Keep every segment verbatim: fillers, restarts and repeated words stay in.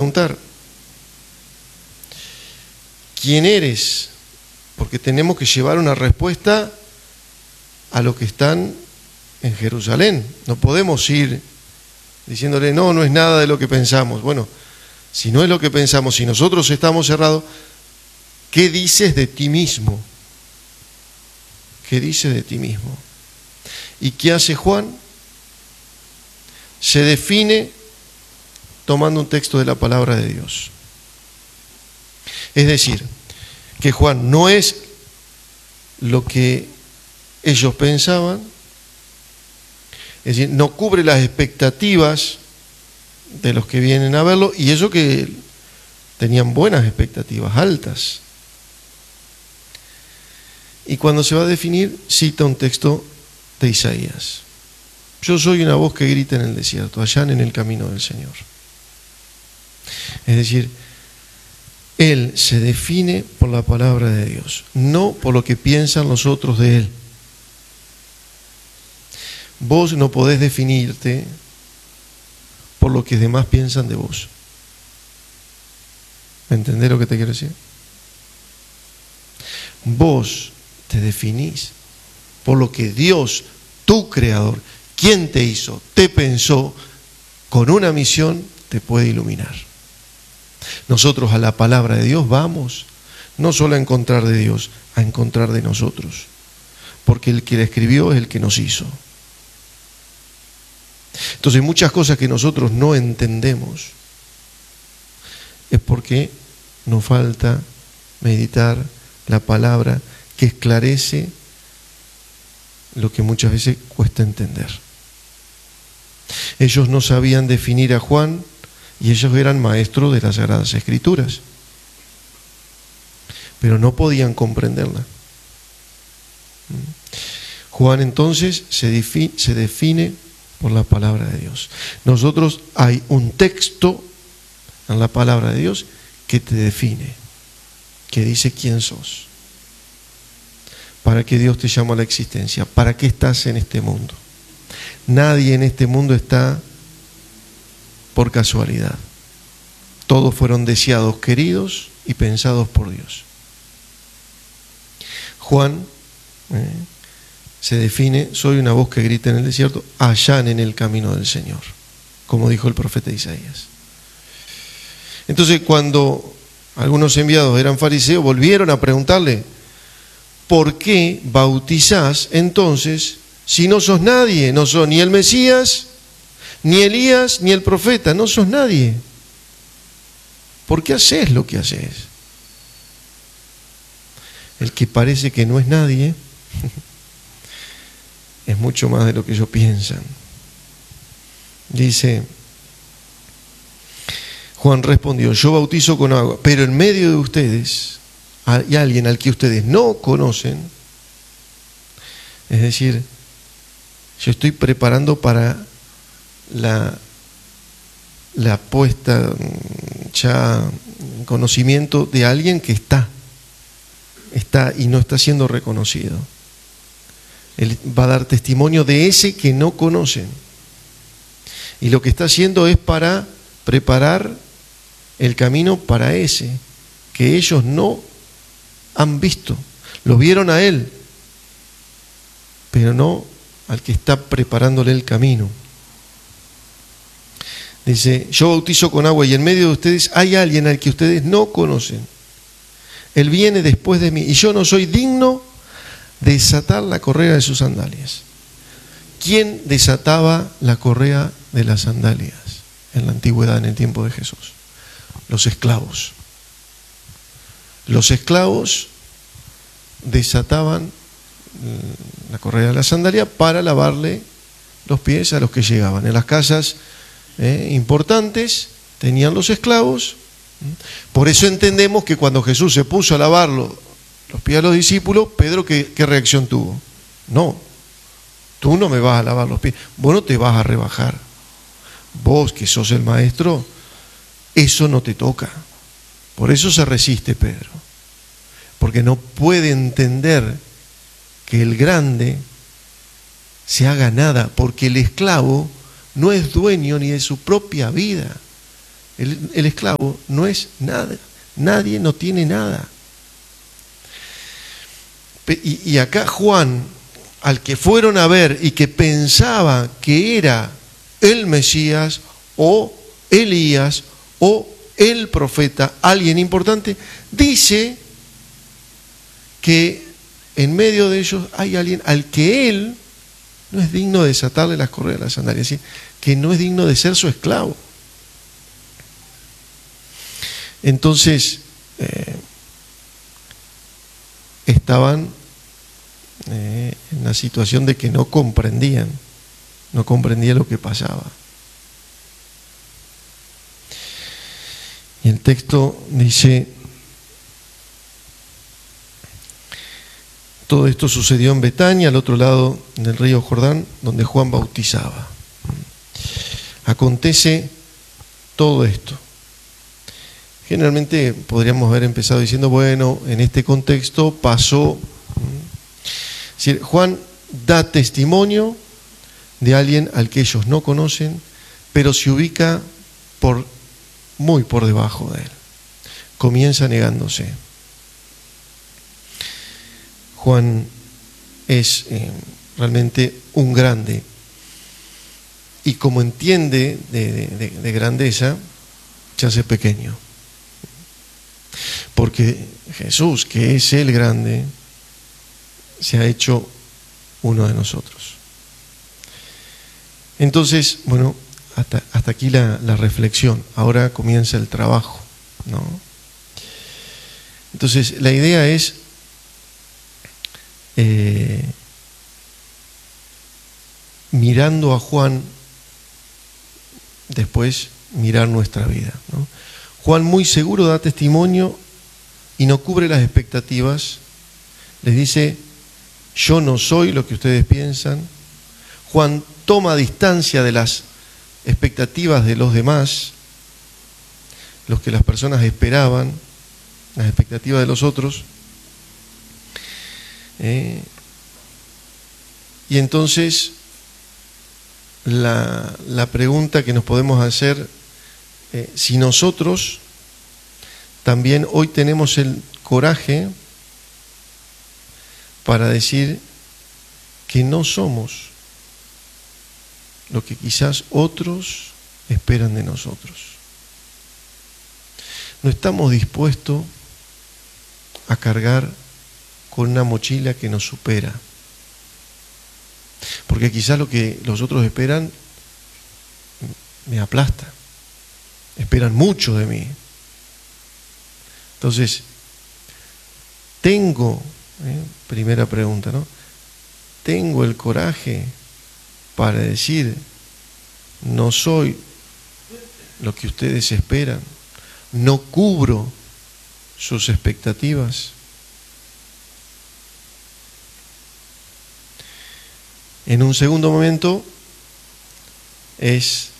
preguntar, ¿quién eres? Porque tenemos que llevar una respuesta a los que están en Jerusalén. No podemos ir diciéndole, no, no es nada de lo que pensamos. Bueno, si no es lo que pensamos, si nosotros estamos cerrados, ¿qué dices de ti mismo? ¿Qué dices de ti mismo? ¿Y qué hace Juan? Se define tomando un texto de la palabra de Dios. Es decir, que Juan no es lo que ellos pensaban, es decir, no cubre las expectativas de los que vienen a verlo, y eso que tenían buenas expectativas, altas. Y cuando se va a definir, cita un texto de Isaías. Yo soy una voz que grita en el desierto, allanen en el camino del Señor. Es decir, Él se define por la palabra de Dios, no por lo que piensan los otros de Él. Vos no podés definirte por lo que los demás piensan de vos. ¿Me entendés lo que te quiero decir? Vos te definís por lo que Dios, tu creador, quien te hizo, te pensó, con una misión te puede iluminar. Nosotros a la palabra de Dios vamos, no solo a encontrar de Dios, a encontrar de nosotros, porque el que la escribió es el que nos hizo. Entonces muchas cosas que nosotros no entendemos es porque nos falta meditar la palabra que esclarece lo que muchas veces cuesta entender. Ellos no sabían definir a Juan y ellos eran maestros de las Sagradas Escrituras, pero no podían comprenderla. Juan entonces se define, se define por la palabra de Dios. Nosotros hay un texto en la palabra de Dios que te define, que dice quién sos, para qué Dios te llamó a la existencia, para qué estás en este mundo. Nadie en este mundo está por casualidad. Todos fueron deseados, queridos y pensados por Dios. Juan eh, se define, soy una voz que grita en el desierto, allanen el camino del Señor, como dijo el profeta Isaías. Entonces, cuando algunos enviados eran fariseos, volvieron a preguntarle, ¿por qué bautizás entonces si no sos nadie? No sos ni el Mesías, ni Elías, ni el profeta, no sos nadie. ¿Por qué haces lo que haces? El que parece que no es nadie es mucho más de lo que ellos piensan. Dice, Juan respondió, yo bautizo con agua, pero en medio de ustedes hay alguien al que ustedes no conocen. Es decir, yo estoy preparando para la, la puesta ya en conocimiento de alguien que está, está y no está siendo reconocido. Él va a dar testimonio de ese que no conocen. Y lo que está haciendo es para preparar el camino para ese que ellos no han visto. Lo vieron a él, pero no al que está preparándole el camino. Dice, yo bautizo con agua y en medio de ustedes hay alguien al que ustedes no conocen. Él viene después de mí y yo no soy digno de desatar la correa de sus sandalias. ¿Quién desataba la correa de las sandalias en la antigüedad, en el tiempo de Jesús? Los esclavos. Los esclavos desataban la correa de la sandalia para lavarle los pies a los que llegaban. En las casas eh, importantes tenían los esclavos. Por eso entendemos que cuando Jesús se puso a lavarlo los pies a los discípulos, Pedro, ¿qué, qué reacción tuvo? No, tú no me vas a lavar los pies, vos no te vas a rebajar. Vos que sos el maestro, eso no te toca. Por eso se resiste Pedro, porque no puede entender que el grande se haga nada, porque el esclavo no es dueño ni de su propia vida, El, el esclavo no es nada, nadie no tiene nada. Y, y acá Juan, al que fueron a ver y que pensaba que era el Mesías o Elías o el profeta, alguien importante, dice que en medio de ellos hay alguien al que él no es digno de desatarle las correas de las sandalias, es decir, que no es digno de ser su esclavo. Entonces, eh, estaban eh, en la situación de que no comprendían, no comprendían lo que pasaba. Y el texto dice, todo esto sucedió en Betania, al otro lado del río Jordán, donde Juan bautizaba. Acontece todo esto. Generalmente podríamos haber empezado diciendo, bueno, en este contexto pasó. Es decir, Juan da testimonio de alguien al que ellos no conocen, pero se ubica por, muy por debajo de él. Comienza negándose. Juan es eh, realmente un grande, y como entiende de, de, de grandeza, se hace pequeño. Porque Jesús, que es el grande, se ha hecho uno de nosotros. Entonces, bueno, hasta, hasta aquí la, la reflexión. Ahora comienza el trabajo, ¿no? Entonces, la idea es eh, mirando a Juan, después mirar nuestra vida, ¿no? Juan muy seguro da testimonio y no cubre las expectativas. Les dice, yo no soy lo que ustedes piensan. Juan toma distancia de las expectativas de los demás, los que las personas esperaban, las expectativas de los otros. Eh, y entonces la, la pregunta que nos podemos hacer, eh, si nosotros también hoy tenemos el coraje para decir que no somos lo que quizás otros esperan de nosotros. No estamos dispuestos a cargar con una mochila que nos supera. Porque quizás lo que los otros esperan me aplasta. Esperan mucho de mí. Entonces, tengo, eh, primera pregunta, ¿no? Tengo el coraje para decir, no soy lo que ustedes esperan, no cubro sus expectativas. En un segundo momento es,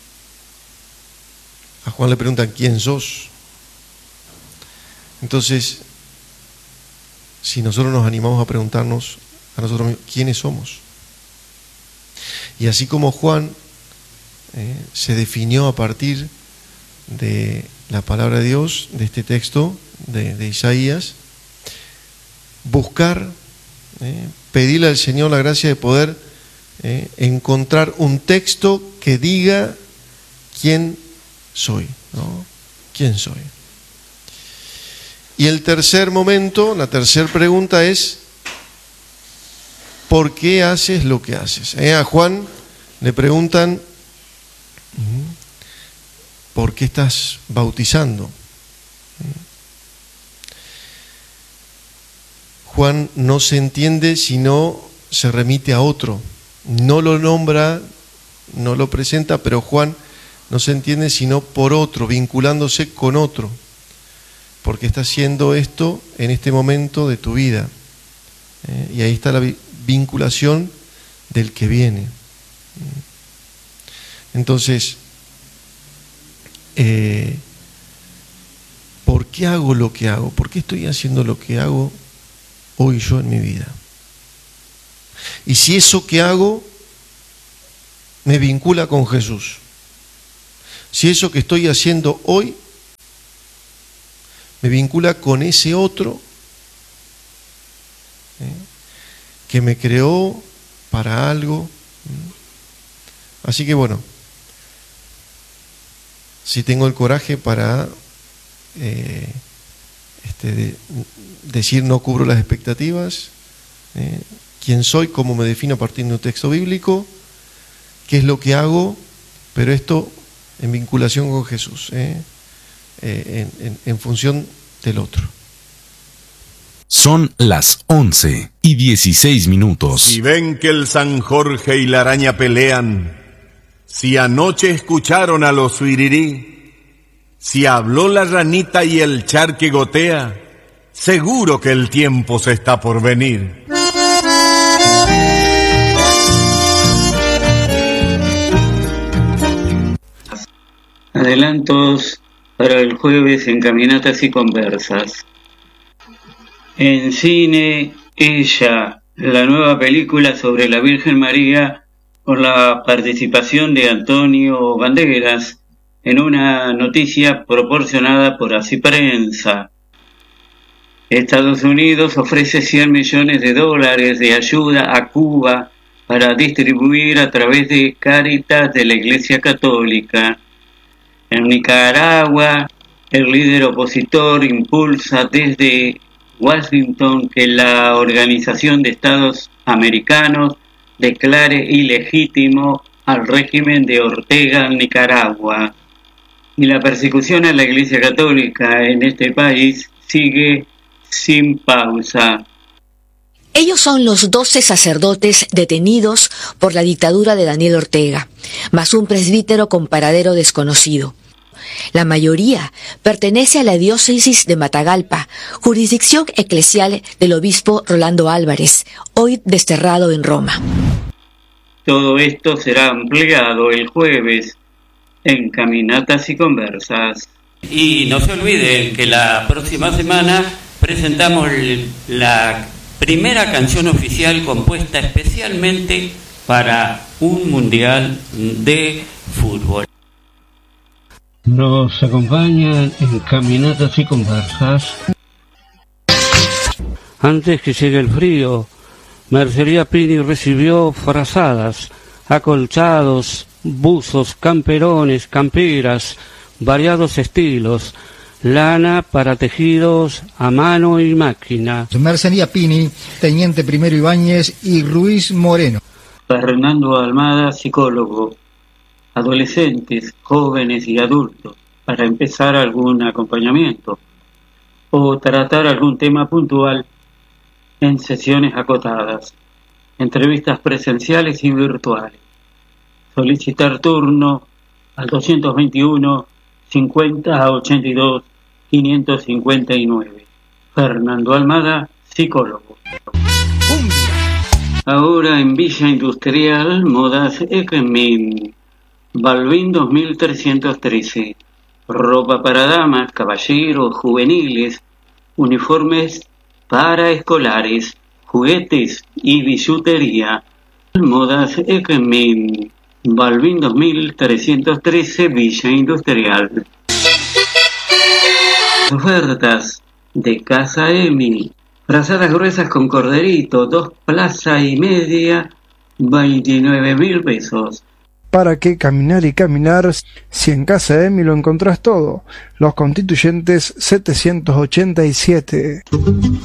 a Juan le preguntan, ¿quién sos? Entonces, si nosotros nos animamos a preguntarnos a nosotros mismos, ¿quiénes somos? Y así como Juan eh, se definió a partir de la palabra de Dios, de este texto de, de Isaías, buscar, eh, pedirle al Señor la gracia de poder eh, encontrar un texto que diga quién soy, ¿no? ¿Quién soy? Y el tercer momento, la tercera pregunta es, ¿por qué haces lo que haces? Eh, a Juan le preguntan, ¿por qué estás bautizando? Juan no se entiende si no se remite a otro. No lo nombra, no lo presenta, pero Juan no se entiende sino por otro, vinculándose con otro. Porque está haciendo esto en este momento de tu vida. Eh, y ahí está la vinculación del que viene. Entonces, eh, ¿por qué hago lo que hago? ¿Por qué estoy haciendo lo que hago hoy yo en mi vida? Y si eso que hago me vincula con Jesús, si eso que estoy haciendo hoy me vincula con ese otro ¿eh? que me creó para algo. Así que bueno, si tengo el coraje para eh, este, de, decir no cubro las expectativas, eh, quién soy, cómo me defino a partir de un texto bíblico, qué es lo que hago, pero esto en vinculación con Jesús, eh, eh, en, en, en función del otro. Son las once y dieciséis minutos. Si ven que el San Jorge y la araña pelean, si anoche escucharon a los suirirí, si habló la ranita y el charque gotea, seguro que el tiempo se está por venir. Adelantos para el jueves en Caminatas y Conversas. En cine, Ella, la nueva película sobre la Virgen María, con la participación de Antonio Banderas, en una noticia proporcionada por Así Prensa. Estados Unidos ofrece cien millones de dólares de ayuda a Cuba para distribuir a través de Cáritas de la Iglesia Católica. En Nicaragua, el líder opositor impulsa desde Washington que la Organización de Estados Americanos declare ilegítimo al régimen de Ortega en Nicaragua. Y la persecución a la Iglesia Católica en este país sigue sin pausa. Ellos son los doce sacerdotes detenidos por la dictadura de Daniel Ortega, más un presbítero con paradero desconocido. La mayoría pertenece a la diócesis de Matagalpa, jurisdicción eclesial del obispo Rolando Álvarez, hoy desterrado en Roma. Todo esto será ampliado el jueves en Caminatas y Conversas. Y no se olviden que la próxima semana presentamos la primera canción oficial compuesta especialmente para un mundial de fútbol. Nos acompañan en Caminatas y Conversas. Antes que llegue el frío, Mercería Pini recibió frazadas, acolchados, buzos, camperones, camperas, variados estilos, lana para tejidos a mano y máquina. Mercería Pini, Teniente Primero Ibáñez y Ruiz Moreno. Fernando Almada, psicólogo. Adolescentes, jóvenes y adultos, para empezar algún acompañamiento o tratar algún tema puntual en sesiones acotadas, entrevistas presenciales y virtuales. Solicitar turno al doscientos veintiuno, cincuenta, ochenta y dos, quinientos cincuenta y nueve. Fernando Almada, psicólogo. Ahora en Villa Industrial, Modas Ekmin. Balbín dos mil trescientos trece. Ropa para damas, caballeros, juveniles, uniformes para escolares, juguetes y billutería. Modas Ekmin. Balbín dos mil trescientos trece, Villa Industrial. Ofertas de Casa Emi. Brazadas gruesas con corderito, dos plaza y media, veintinueve mil pesos. ¿Para qué caminar y caminar si en Casa Emi lo encontrás todo? Los Constituyentes setecientos ochenta y siete.